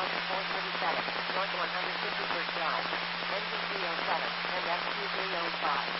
437, north 151st drive. Engine 307, and F2305.